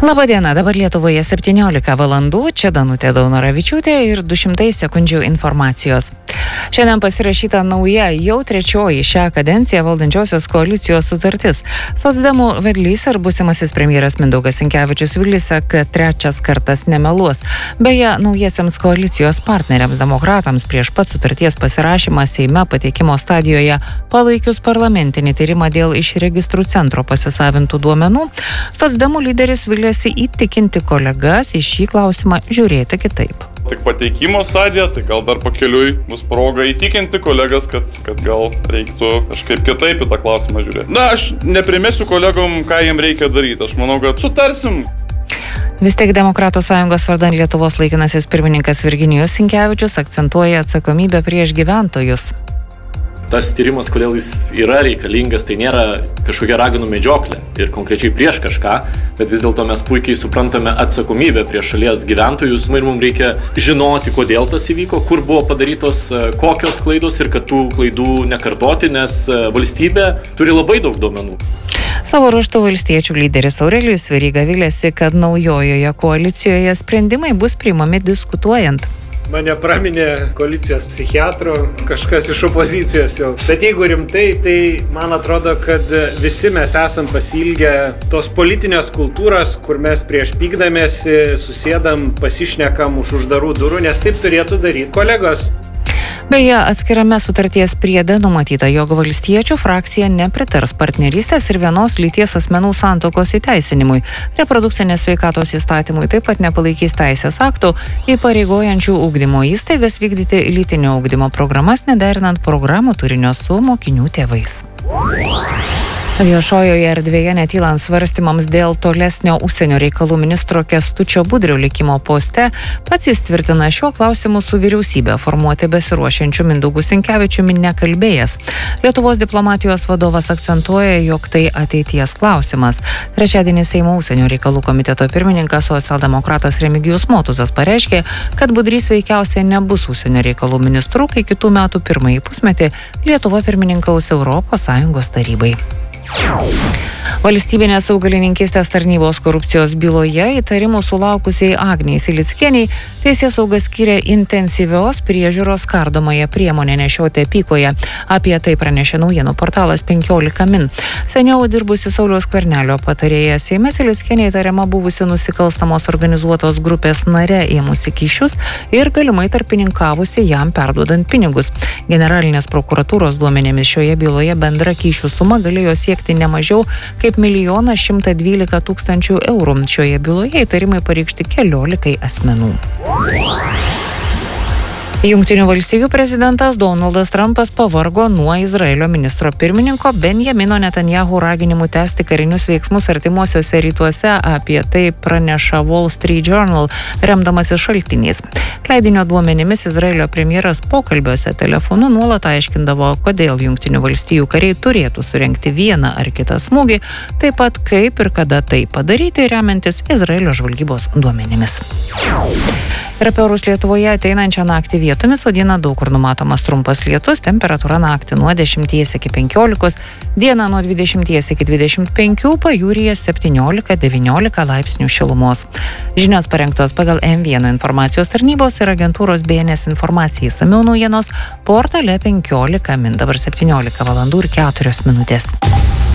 Labadiena, dabar Lietuvoje 17 valandų, čia Danutė Daunoravičiūtė ir 200 sekundžių informacijos. Šiandien pasirašyta nauja, jau trečioji šią kadenciją valdančiosios koalicijos sutartis. Socdemų vedlys ir būsimasis premjeras Mindaugas Sinkevičius vylėsi, kad trečias kartas nemeluos. Beje, naujiesiems koalicijos partneriams demokratams prieš pat sutarties pasirašymą Seime pateikimo stadijoje palaikius parlamentinį tyrimą dėl iš registrų centro pasisavintų duomenų, Socdemų lyderis vylėsi įtikinti kolegas į šį klausimą žiūrėti kitaip. Tik pateikimo stadija, tai gal dar pakeliui bus proga įtikinti kolegas, kad gal reiktų kažkaip kitaip į tą klausimą žiūrėti. Aš neprimesiu kolegom, ką jiem reikia daryti. Aš manau, kad sutarsim. Vis tiek Demokratų sąjungos vardan Lietuvos laikinasis pirmininkas Virginijus Sinkevičius akcentuoja atsakomybę prieš gyventojus. Tas tyrimas, kodėl jis yra reikalingas, tai nėra kažkokia raganų medžioklė ir konkrečiai prieš kažką, bet vis dėlto mes puikiai suprantame atsakomybę prieš šalies gyventojus ir mums reikia žinoti, kodėl tas įvyko, kur buvo padarytos kokios klaidos ir kad tų klaidų nekartoti, nes valstybė turi labai daug duomenų. Savo ruožtu valstiečių lyderis Aurelijus Veryga vylėsi, kad naujojoje koalicijoje sprendimai bus priimami diskutuojant. Mane praminė koalicijos psichiatro, kažkas iš opozicijos jau. Bet jeigu rimtai, tai man atrodo, kad visi mes esam pasilgę tos politinės kultūros, kur mes prieš pykdamėsi susėdam, pasišnekam už uždarų durų, nes taip turėtų daryti kolegos. Beje, atskirame sutarties priede numatyta, jog valstiečių frakcija nepritars partnerystės ir vienos lyties asmenų santuokos įteisinimui. Reprodukcinės sveikatos įstatymui taip pat nepalaikys teisės aktų, įpareigojančių ugdymo įstaigas vykdyti lytinio ugdymo programas, nederinant programų turinio su mokinių tėvais. Viešojoje erdvėje netylant svarstymams dėl tolesnio užsienio reikalų ministro Kęstučio Budrio likimo poste, pats jis tvirtina šiuo klausimu su vyriausybė formuoti besiruošiančiu Mindaugu Sinkevičiumi nekalbėjęs. Lietuvos diplomatijos vadovas akcentuoja, jog tai ateities klausimas. Trečiadienį Seimo užsienio reikalų komiteto pirmininkas socialdemokratas Remigijus Motuzas pareiškė, kad Budrys veikiausiai nebus užsienio reikalų ministru, kai kitų metų pirmąjį pusmetį Lietuva pirmininkaus Europos Sąjungos tarybai. Valstybinės augalininkystės tarnybos korupcijos byloje įtarimų sulaukusiai Agnei Silickienei teisėsauga skyrė intensyvios priežiūros kardomąją priemonę nešioti apykoje. Apie tai pranešė naujienų portalas 15 min. Seniau dirbusi Sauliaus Skvernelio patarėja Seime Silickienė įtariama buvusi nusikalstamos organizuotos grupės nare ėmusi kyšius ir galimai tarpininkavusi jam perduodant pinigus. Generalinės prokuratūros duomenėmis šioje byloje bendra kyšių suma galėjo siekti ne mažiau kaip 1 112 000 eurų. Šioje byloje įtarimai pareikšti 14 asmenų. Jungtinių valstijų prezidentas Donaldas Trumpas pavargo nuo Izraelio ministro pirmininko Benjamino Netanyahu raginimų tęsti karinius veiksmus artimuosiuose rytuose. Apie tai praneša Wall Street Journal, remdamasis šaltiniais. Leidinio duomenimis Izraelio premjeras pokalbiuose telefonu nuolat aiškindavo, kodėl Jungtinių valstijų kariai turėtų surengti vieną ar kitą smūgį, taip pat kaip ir kada tai padaryti, remiantis Izraelio žvalgybos duomenimis. Ir apie orus Lietuvoje ateinančią naktį vietomis, o dieną daug kur numatomas trumpas lietus, temperatūra naktį nuo 10 iki 15, dieną nuo 20 iki 25, pajūryje 17-19 laipsnių šilumos. Žinios parengtos pagal M1 informacijos tarnybos ir agentūros BNS informacijai. Išsamiau naujienos portale 15 min. Dabar 17 valandų ir 4 minutės.